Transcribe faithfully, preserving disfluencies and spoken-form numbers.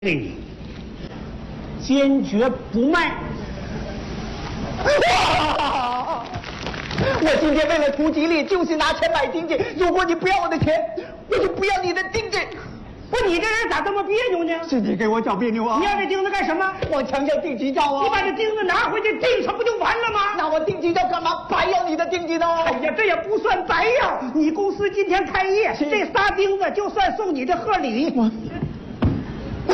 给你，坚决不卖。 我今天为了图吉利，就是拿钱买丁金。如果你不要我的钱，我就不要你的丁金。 不，你这人咋这么别扭呢？ 是你给我找别扭啊！ 你要这钉子干什么？ 往墙上钉鸡照啊！ 你把这钉子拿回去钉上不就完了吗？ 那我钉鸡照干嘛？白要你的钉金呢？ 哎呀，这也不算白要。你公司今天开业，这仨钉子就算送你这贺礼。 我